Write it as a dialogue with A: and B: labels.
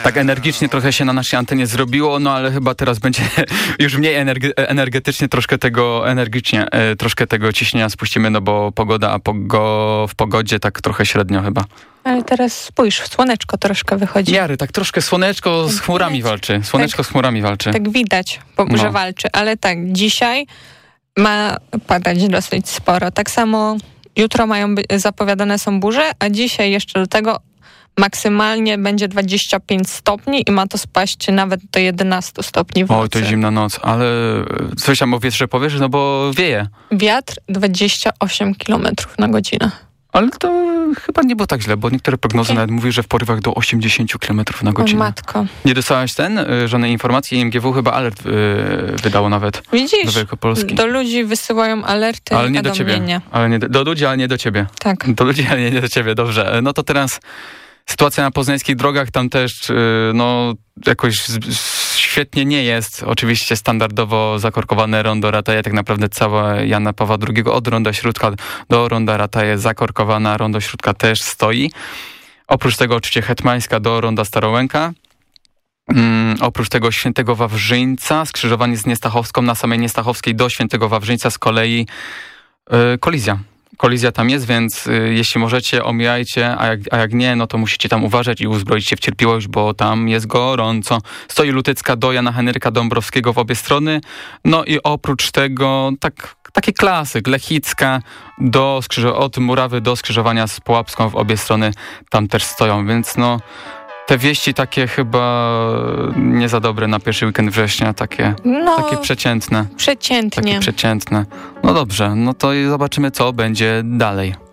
A: Tak energicznie trochę się na naszej antenie zrobiło, no ale chyba teraz będzie już mniej energetycznie, troszkę tego ciśnienia spuścimy, no bo pogoda, w pogodzie tak trochę średnio chyba.
B: Ale teraz spójrz, słoneczko troszkę wychodzi.
A: Miary, tak troszkę słoneczko z chmurami walczy. Słoneczko z chmurami walczy.
B: Tak widać, że walczy, ale tak, dzisiaj ma padać dosyć sporo. Tak samo jutro zapowiadane są burze, a dzisiaj jeszcze do tego maksymalnie będzie 25 stopni i ma to spaść nawet do 11 stopni w nocy.
A: Oj, to zimna noc, ale coś tam o wietrze powiesz, no bo wieje.
B: Wiatr 28 km na godzinę.
A: Ale to chyba nie było tak źle, bo niektóre prognozy nawet mówiły, że w porywach do 80 km na godzinę.
B: O matko.
A: Nie dostałaś żadnej informacji? IMGW chyba alert wydało nawet.
B: Widzisz,
A: do Wielkopolski.
B: Do ludzi wysyłają alerty,
A: ale nie do ciebie. Do ludzi, ale nie do ciebie.
B: Tak.
A: Do ludzi, ale nie do ciebie, dobrze. No to teraz sytuacja na poznańskich drogach, tam też jakoś świetnie nie jest. Oczywiście standardowo zakorkowane rondo Rataje, tak naprawdę cała Jana Pawła II od ronda Śródka do ronda Rataje zakorkowana, rondo Śródka też stoi. Oprócz tego oczywiście Hetmańska do ronda Starołęka. Oprócz tego Świętego Wawrzyńca, skrzyżowanie z Niestachowską, na samej Niestachowskiej do Świętego Wawrzyńca z kolei kolizja. Kolizja tam jest, więc jeśli możecie, omijajcie, a jak nie, no to musicie tam uważać i uzbroić się w cierpliwość, bo tam jest gorąco. Stoi Lutycka do Jana Henryka Dąbrowskiego w obie strony. No i oprócz tego taki klasyk, Lechicka od Murawy do skrzyżowania z Pułapską w obie strony tam też stoją, więc te wieści takie chyba nie za dobre na pierwszy weekend września, takie przeciętne.
B: Przeciętnie.
A: Takie przeciętne. No dobrze, no to zobaczymy, co będzie dalej.